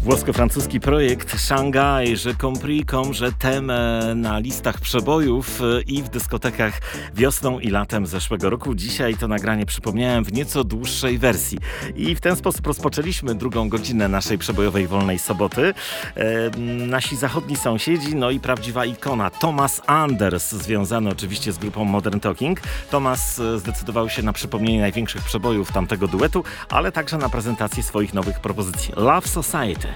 Włosko-francuski projekt Shanghai, Je compris comme je t'aime na listach przebojów i w dyskotekach wiosną i latem zeszłego roku. Dzisiaj to nagranie przypomniałem w nieco dłuższej wersji. I w ten sposób rozpoczęliśmy drugą godzinę naszej przebojowej wolnej soboty. Nasi zachodni sąsiedzi, no i prawdziwa ikona Thomas Anders, związany oczywiście z grupą Modern Talking. Thomas zdecydował się na przypomnienie największych przebojów tamtego duetu, ale także na prezentację swoich nowych propozycji. Love Society.